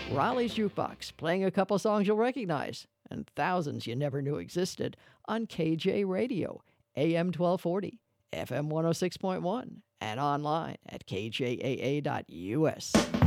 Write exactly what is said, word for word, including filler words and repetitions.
Raleigh's Jukebox, playing a couple songs you'll recognize and thousands you never knew existed on K J Radio, A M twelve forty, F M one oh six point one, and online at K J A A dot U S.